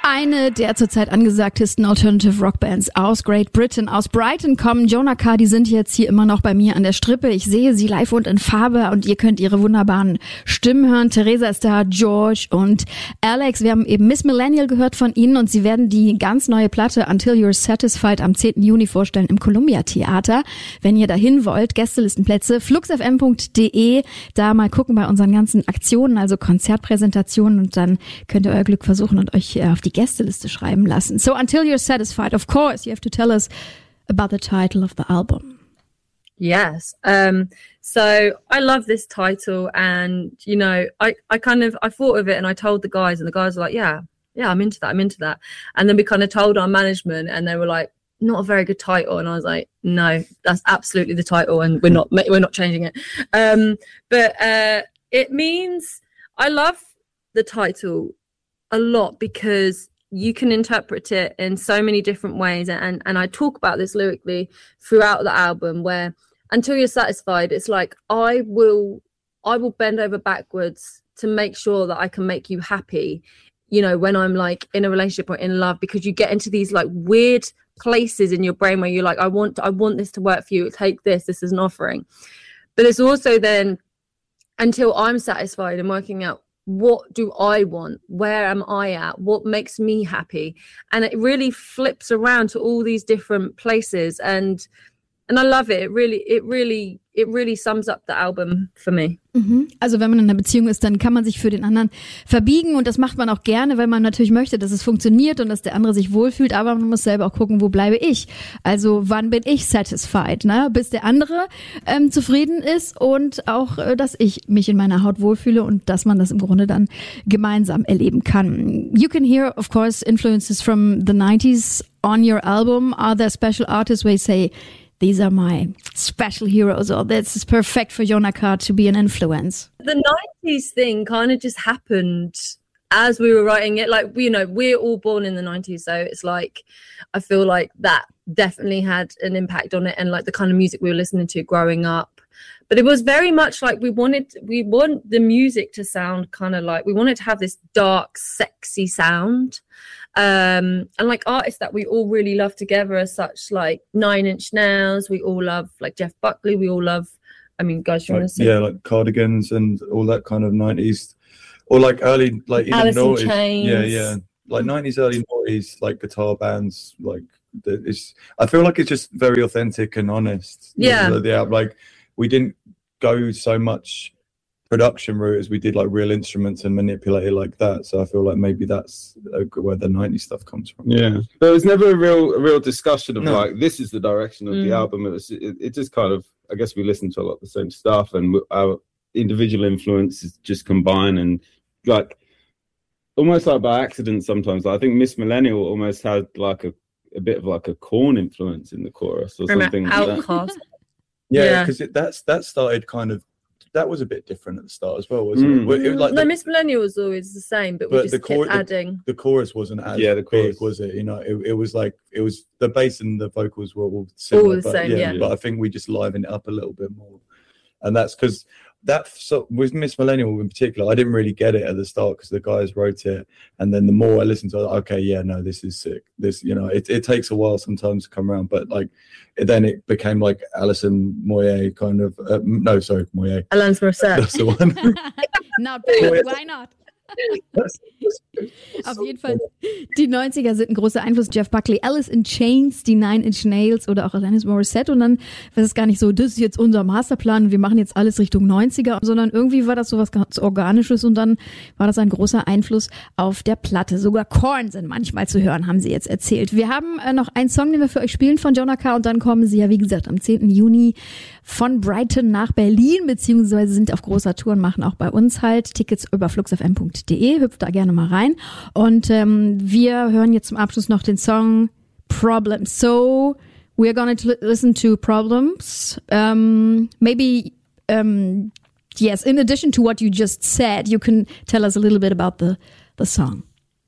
Eine der zurzeit angesagtesten Alternative Rock Bands aus Great Britain, aus Brighton kommen Jonah Kah, die sind jetzt hier immer noch bei mir an der Strippe. Ich sehe sie live und in Farbe und ihr könnt ihre wunderbaren Stimmen hören. Theresa ist da, George und Alex. Wir haben eben Miss Millennial gehört von ihnen und sie werden die ganz neue Platte Until You're Satisfied am 10. Juni vorstellen im Columbia Theater. Wenn ihr dahin wollt, Gästelistenplätze, fluxfm.de, da mal gucken bei unseren ganzen Aktionen, also Konzertpräsentationen und dann könnt ihr euer Glück versuchen und euch auf die Gästeliste schreiben lassen. So Until You're Satisfied, of course, you have to tell us about the title of the album. Yes. So I love this title, and you know, I thought of it and I told the guys, and the guys were like, yeah, I'm into that. And then we kind of told our management, and they were like, not a very good title. And I was like, no, that's absolutely the title, and we're not changing it. But it means, I love the title a lot because you can interpret it in so many different ways, and I talk about this lyrically throughout the album, where until you're satisfied, it's like I will bend over backwards to make sure that I can make you happy, you know, when I'm like in a relationship or in love, because you get into these like weird places in your brain where you're like, I want this to work for you, take this is an offering. But it's also then until I'm satisfied and working out, what do I want? Where am I at? What makes me happy? And it really flips around to all these different places, and I love it. It really sums up the album for me. Also wenn man in einer Beziehung ist, dann kann man sich für den anderen verbiegen und das macht man auch gerne, weil man natürlich möchte, dass es funktioniert und dass der andere sich wohlfühlt, aber man muss selber auch gucken, wo bleibe ich? Also wann bin ich satisfied, ne? Bis der andere zufrieden ist und auch, dass ich mich in meiner Haut wohlfühle und dass man das im Grunde dann gemeinsam erleben kann. You can hear, of course, influences from the 90s on your album. Are there special artists where you say, these are my special heroes, or this is perfect for Jonah Kah to be an influence? The 90s thing kind of just happened as we were writing it. Like, you know, we're all born in the 90s, so it's like, I feel like that definitely had an impact on it, and like the kind of music we were listening to growing up. But it was very much like we want the music to sound kind of like, we wanted to have this dark, sexy sound. And like artists that we all really love together as such, like Nine Inch Nails, we all love like Jeff Buckley, we all love, I mean, guys, you want to say? Yeah, like Cardigans and all that kind of 90s, or like early, like even Alice in noughties. Chains. Yeah, like 90s, early noughties, like guitar bands, like I feel like it's just very authentic and honest. Yeah. Like we didn't go so much production route as we did like real instruments and manipulate it like that, so I feel like maybe that's where the 90s stuff comes from. Yeah, but it was never a real discussion of like, this is the direction of the album. It just kind of, I guess we listened to a lot of the same stuff, and our individual influences just combine, and like almost like by accident sometimes. Like, I think Miss Millennial almost had like a bit of like a Korn influence in the chorus or something like Outcast. Yeah, because that started kind of, that was a bit different at the start as well, wasn't it? It was like Miss Millennial was always the same, but we just kept adding. The chorus wasn't as big, was it? You know, it was like, it was the bass and the vocals were all similar, all the same. But I think we just livened it up a little bit more, and that's because with Miss Millennial in particular, I didn't really get it at the start because the guys wrote it, and then the more I listened to it, okay, yeah, no, this is sick. This, you know, it takes a while sometimes to come around, but like then it became like Alison Moyet kind of. Moyet. Alanis Morissette. That's the one. Not bad. Why not? Auf jeden Fall, die 90er sind ein großer Einfluss. Jeff Buckley, Alice in Chains, die Nine Inch Nails oder auch Alanis Morissette. Und dann war es gar nicht so, das ist jetzt unser Masterplan, wir machen jetzt alles Richtung 90er, sondern irgendwie war das so was ganz Organisches und dann war das ein großer Einfluss auf der Platte. Sogar Korn sind manchmal zu hören, haben sie jetzt erzählt. Wir haben noch einen Song, den wir für euch spielen von Jonah Kah, und dann kommen sie ja, wie gesagt, am 10. Juni von Brighton nach Berlin, beziehungsweise sind auf großer Tour und machen auch bei uns halt Tickets über fluxfm.de. Hüpft da gerne mal rein. Und wir hören jetzt zum Abschluss noch den Song Problems. So, we're gonna listen to Problems. Maybe, yes, in addition to what you just said, you can tell us a little bit about the song.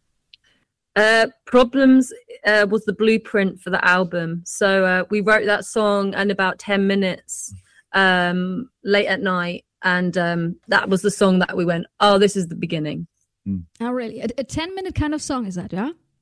Problems was the blueprint for the album. So we wrote that song in about 10 minutes late at night. And that was the song that we went, oh, this is the beginning. Oh, really? A 10-minute kind of song, is that, yeah?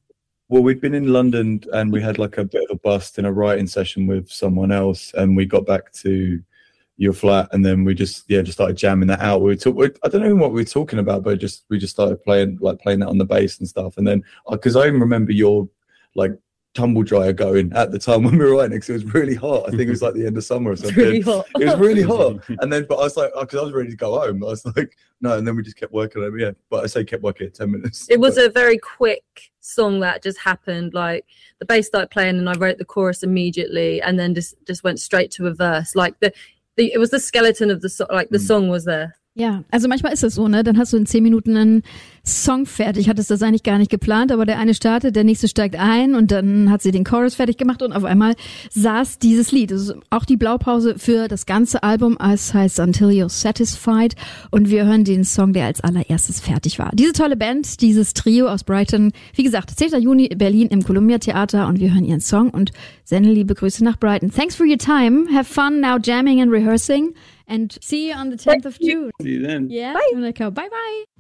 Well, we'd been in London and we had like a bit of a bust in a writing session with someone else, and we got back to your flat, and then we just started jamming that out. I don't know what we were talking about, but we just started playing that on the bass and stuff. And then because I even remember your like tumble dryer going at the time when we were writing, because it was really hot. I think it was like the end of summer or something. Really hot. It was really hot. And then, but I was like, because I was ready to go home. I was like, no. And then we just kept working on it. Yeah, but I say kept working at 10 minutes. It was a very quick song that just happened. Like the bass started playing, and I wrote the chorus immediately, and then just went straight to a verse. Like it was the skeleton of the song. Like the song was there. Ja, also manchmal ist das so, ne? Dann hast du in 10 Minuten einen Song fertig. Hattest das eigentlich gar nicht geplant, aber der eine startet, der nächste steigt ein und dann hat sie den Chorus fertig gemacht und auf einmal saß dieses Lied. Das ist auch die Blaupause für das ganze Album. Es heißt Until You're Satisfied und wir hören den Song, der als allererstes fertig war. Diese tolle Band, dieses Trio aus Brighton. Wie gesagt, 10. Juni Berlin im Columbia Theater und wir hören ihren Song und senden liebe Grüße nach Brighton. Thanks for your time. Have fun now jamming and rehearsing. And see you on the 10th of June. See you then. Yeah. Bye. Bye bye.